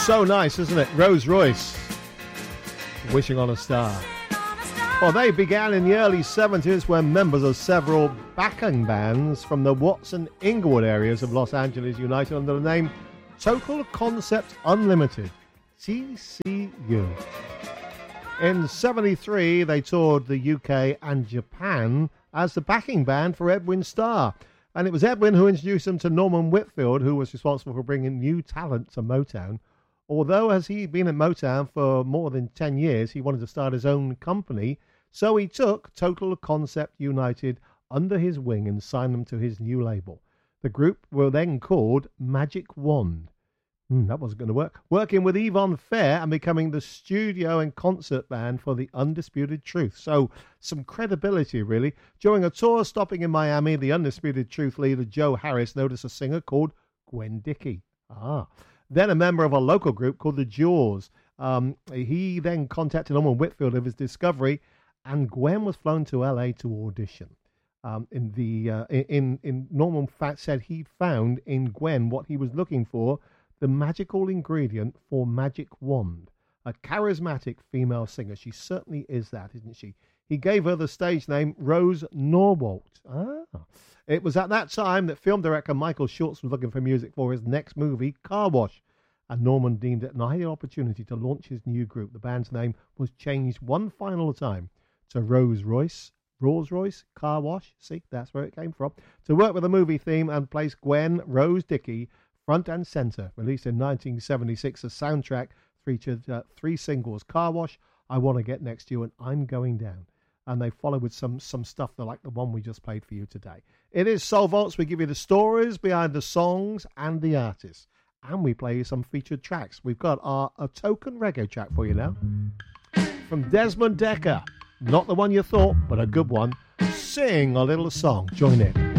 So nice, isn't it? Rose Royce, Wishing on a Star. Well, they began in the early 70s when members of several backing bands from the Watson Inglewood areas of Los Angeles united under the name Total Concept Unlimited, TCU. In 73, they toured the UK and Japan as the backing band for Edwin Starr. And it was Edwin who introduced them to Norman Whitfield, who was responsible for bringing new talent to Motown. Although, as he'd been at Motown for more than 10 years, he wanted to start his own company, so he took Total Concept United under his wing and signed them to his new label. The group were then called Magic Wand. That wasn't going to work. Working with Yvonne Fair and becoming the studio and concert band for the Undisputed Truth. So, some credibility, really. During a tour stopping in Miami, the Undisputed Truth leader, Joe Harris, noticed a singer called Gwen Dickey. Then a member of a local group called the Jaws. He then contacted Norman Whitfield of his discovery, and Gwen was flown to LA to audition. Norman said he found in Gwen what he was looking for, the magical ingredient for Magic Wand. A charismatic female singer. She certainly is that, isn't she? He gave her the stage name Rose Norwalt. It was at that time that film director Michael Schultz was looking for music for his next movie, Car Wash, and Norman deemed it an ideal opportunity to launch his new group. The band's name was changed one final time to Rolls Royce, Car Wash. See, that's where it came from. To work with the movie theme and place Gwen Rose Dickey front and center. Released in 1976, the soundtrack featured 3 singles: Car Wash, I Want to Get Next to You, and I'm Going Down. And they follow with some stuff like the one we just played for you today. It is Soul Vaults. We give you the stories behind the songs and the artists. And we play you some featured tracks. We've got a token reggae track for you now. From Desmond Dekker. Not the one you thought, but a good one. Sing a little song. Join in.